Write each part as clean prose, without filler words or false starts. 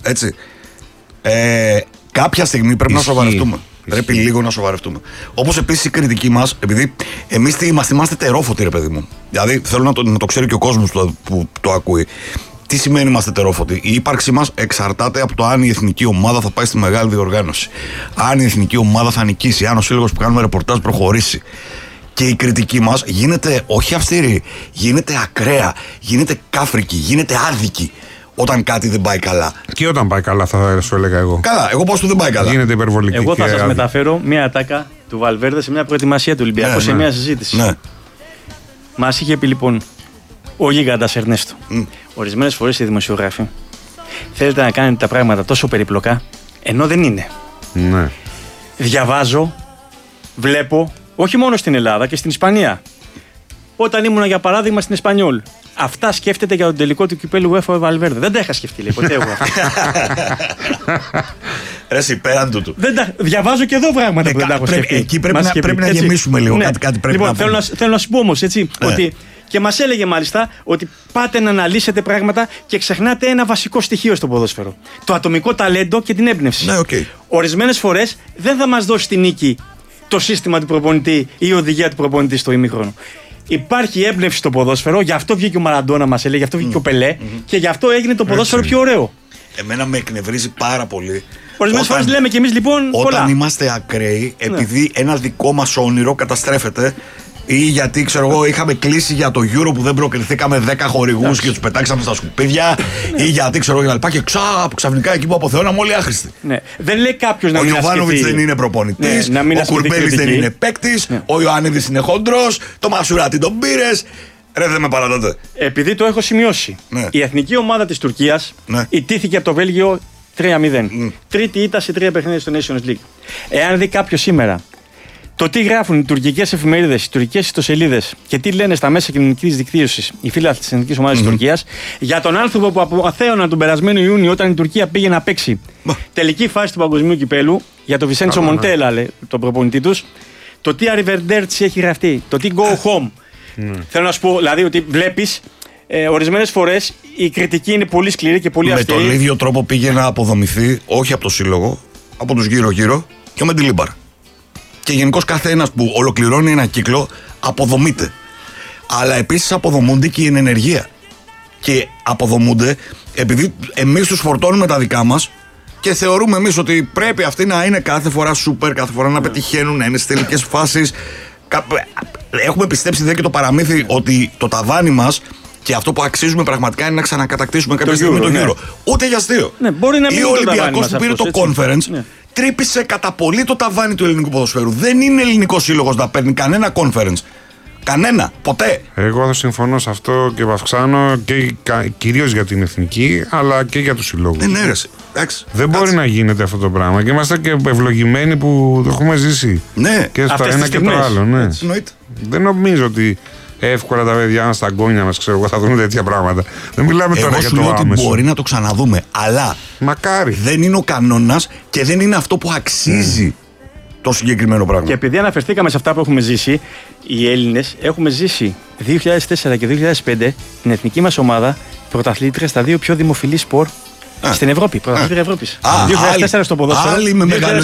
Έτσι. Κάποια στιγμή πρέπει να σοβαρευτούμε. Πρέπει λίγο να σοβαρευτούμε. Όπως επίσης η κριτική μας, επειδή εμείς τι είμαστε τερόφωτοι, ρε παιδί μου. Δηλαδή θέλω να το ξέρει και ο κόσμος που το ακούει. Τι σημαίνει είμαστε τερόφωτοι? Η ύπαρξή μας εξαρτάται από το αν η εθνική ομάδα θα πάει στη μεγάλη διοργάνωση. Αν η εθνική ομάδα θα νικήσει, αν ο σύλλογος που κάνουμε ρεπορτάζ προχωρήσει. Και η κριτική μας γίνεται όχι αυστηρή, γίνεται ακραία, γίνεται κάφρικη, γίνεται άδικη. Όταν κάτι δεν πάει καλά. Και όταν πάει καλά, θα σου έλεγα εγώ. Καλά, εγώ πώς που δεν πάει καλά. Γίνεται υπερβολική. Εγώ θα σας μεταφέρω μια ατάκα του Βαλβέρντε σε μια προετοιμασία του Ολυμπιακού, σε μια συζήτηση. Ναι. Μας είχε πει λοιπόν ο γίγαντας Ερνέστο. Ορισμένες φορές οι δημοσιογράφοι θέλετε να κάνετε τα πράγματα τόσο περιπλοκά, ενώ δεν είναι. Ναι. Διαβάζω, βλέπω, όχι μόνο στην Ελλάδα και στην Ισπανία. Όταν ήμουν για παράδειγμα στην Εσπανιόλ, αυτά σκέφτεται για τον τελικό του κυπέλου UEFA ο Βαλβέρντε. Δεν τα είχα σκεφτεί, λέει, ποτέ εγώ αυτά. Ρε εσύ, πέραν τούτου. Διαβάζω και εδώ πράγματα που δεν τα έχω σκεφτεί. Εκεί πρέπει να γεμίσουμε λίγο. Ναι. Κάτι πρέπει λοιπόν, να θέλω να σου πω όμως, έτσι, ότι. Και μας έλεγε μάλιστα ότι πάτε να αναλύσετε πράγματα και ξεχνάτε ένα βασικό στοιχείο στο ποδόσφαιρο. Το ατομικό ταλέντο και την έμπνευση. Ναι, okay. Ορισμένες φορές δεν θα μας δώσει τη νίκη το σύστημα του προπονητή ή η οδηγία του προπονητή στο ημίχρονο. Υπάρχει έμπνευση στο ποδόσφαιρο, γι' αυτό βγήκε ο Μαραντόνα, μας έλεγε, γι' αυτό βγήκε ο Πελέ και γι' αυτό έγινε το ποδόσφαιρο πιο ωραίο. Εμένα με εκνευρίζει πάρα πολύ. Ορισμένες φορές λέμε κι εμείς λοιπόν όταν πολλά. είμαστε ακραίοι, επειδή ένα δικό μας όνειρο καταστρέφεται. Ή γιατί ξέρω εγώ είχαμε κλείσει για το Euro που δεν προκριθήκαμε 10 χορηγούς και τους πετάξαμε στα σκουπίδια. Ή γιατί ξέρω εγώ και ξαφνικά εκεί που αποθεώναμε όλοι άχρηστοι. Ναι. Δεν λέει κάποιος να ο μην Γιωβάνοβιτς δεν είναι προπονητής, ναι, ο Κουρμπέλης δεν είναι παίκτης, ο Ιωαννίδης είναι χοντρός, το Μασουράτη τον πήρες. Ρε δεν με παρατάτε. Επειδή το έχω σημειώσει, η εθνική ομάδα της Τουρκίας ιτήθηκε από το Βέλγιο 3-0. Τρίτη ήττα σε 3 παιχνίδια στο Nations League. Εάν δει κάποιος σήμερα το τι γράφουν οι τουρκικές εφημερίδες, οι τουρκικές ιστοσελίδες και τι λένε στα μέσα κοινωνικής δικτύωσης οι φίλοι της εθνικής ομάδας της Τουρκίας για τον άνθρωπο που αποθέωναν τον περασμένο Ιούνιο όταν η Τουρκία πήγε να παίξει τελική φάση του παγκοσμίου κυπέλου για τον Βισέντσο Μοντέλα, τον προπονητή τους, το τι Arrivederci έχει γραφτεί, το τι Go Home. Θέλω να σου πω δηλαδή ότι βλέπεις ορισμένες φορές η κριτική είναι πολύ σκληρή και πολύ αυστηρή. Με τον ίδιο τρόπο πήγε να αποδομηθεί, όχι από το σύλλογο, από τους γύρω-γύρω και ο Μεντιλίμπαρ. Και γενικώς κάθε ένας που ολοκληρώνει ένα κύκλο αποδομείται. Αλλά επίσης αποδομούνται και η ενεργεία. Και αποδομούνται επειδή εμείς τους φορτώνουμε τα δικά μας και θεωρούμε εμείς ότι πρέπει αυτοί να είναι κάθε φορά σούπερ, κάθε φορά να πετυχαίνουν, να είναι στις τελικές φάσεις. Έχουμε πιστέψει δε και το παραμύθι ότι το ταβάνι μας και αυτό που αξίζουμε πραγματικά είναι να ξανακατακτήσουμε κάποια στιγμή το Euro. Ούτε για αστείο. Ή ο Ολυμπιακός που πήρε το conference. Τρύπησε κατά πολύ το ταβάνι του ελληνικού ποδοσφαίρου. Δεν είναι ελληνικός σύλλογος να παίρνει κανένα conference. Κανένα, ποτέ. Εγώ θα συμφωνώ σε αυτό και βαυξάνω και κυρίως για την εθνική, αλλά και για τους συλλόγους. Ναι, δεν μπορεί να γίνεται αυτό το πράγμα. Και είμαστε και ευλογημένοι που το έχουμε ζήσει. Ναι, και στο ένα και το άλλο. Ναι. Δεν νομίζω ότι εύκολα τα παιδιά μας, τα γκόνια μας, ξέρω εγώ, θα δουν τέτοια πράγματα. Δεν μιλάμε τώρα για το άμεσο. Ότι μπορεί να το ξαναδούμε, αλλά μακάρι. Δεν είναι ο κανόνας και δεν είναι αυτό που αξίζει το συγκεκριμένο πράγμα. Και επειδή αναφερθήκαμε σε αυτά που έχουμε ζήσει, οι Έλληνες έχουμε ζήσει 2004 και 2005 την εθνική μας ομάδα πρωταθλήτρια στα 2 πιο δημοφιλή σπορ στην Ευρώπη. Πρωταθλήτρια Ευρώπης. 2004 στο ποδόσφαιρο. Άλλοι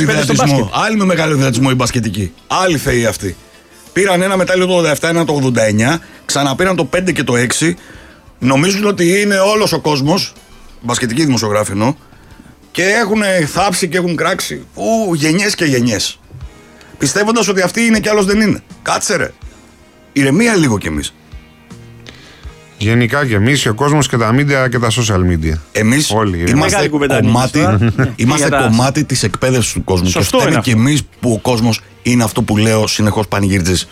με μεγάλο ιδεατισμό οι μπασκετικοί. Άλλοι θεοί αυτοί. Πήραν ένα μετάλλιο το 87, ένα το 89, ξαναπήραν το 5 και το 6. Νομίζουν ότι είναι όλος ο κόσμος, μπασκετικοί δημοσιογράφοι εννοώ, και έχουν θάψει και έχουν κράξει γενιές και γενιές. Πιστεύοντας ότι αυτοί είναι κι άλλος δεν είναι. Κάτσε ρε. Ηρεμία λίγο κι εμείς. Γενικά και εμείς, ο κόσμος και τα media και τα social media. Εμείς είμαστε κομμάτι της εκπαίδευσης του κόσμου. Σωστό και φταίμε κι εμείς που ο κόσμος είναι αυτό που λέω συνεχώς πανηγυρτζής.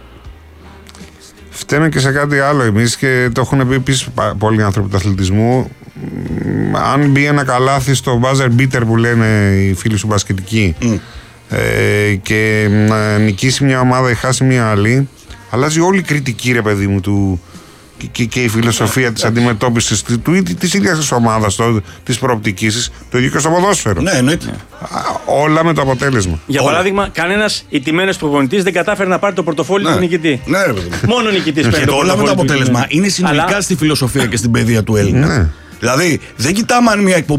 Φταίμε και σε κάτι άλλο εμείς και το έχουν πει επίσης πολλοί άνθρωποι του αθλητισμού. Αν μπει ένα καλάθι στο buzzer beater που λένε οι φίλοι σου μπασκετικοί και να νικήσει μια ομάδα ή χάσει μια άλλη, αλλάζει όλη η κριτική, ρε παιδί μου, του. Και η φιλοσοφία της αντιμετώπισης της ίδιας της ομάδας, της προοπτικής, το ίδιο και στο ποδόσφαιρο. Ναι, εννοείται. Όλα με το αποτέλεσμα. Για παράδειγμα, κανένας ηττημένος προπονητής δεν κατάφερε να πάρει το πορτοφόλι του νικητή. Ναι, ρε παιδί. Μόνο ο νικητής παίρνει το πορτοφόλι. Και όλα με το αποτέλεσμα είναι συνολικά στη φιλοσοφία και στην παιδεία του Έλληνα. Δηλαδή, δεν κοιτάμε αν μια εκπομπή